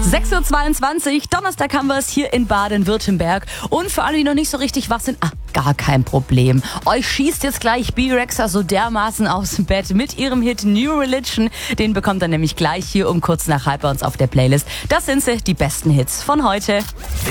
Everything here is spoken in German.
6:22 Uhr, Donnerstag haben wir es hier in Baden-Württemberg. Und für alle, die noch nicht so richtig wach sind, gar kein Problem. Euch schießt jetzt gleich Bee-Rexa so dermaßen aus dem Bett mit ihrem Hit New Religion. Den bekommt ihr nämlich gleich hier um kurz nach halb bei uns auf der Playlist. Das sind sie, die besten Hits von heute.